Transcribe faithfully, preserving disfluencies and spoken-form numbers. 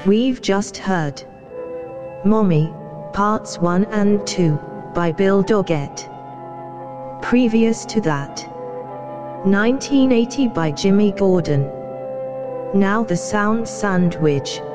We've just heard Mommy, Parts one and two, by Bill Doggett. Previous to that, nineteen eighty by Jimmy Gordon. Now the Sound Sandwich,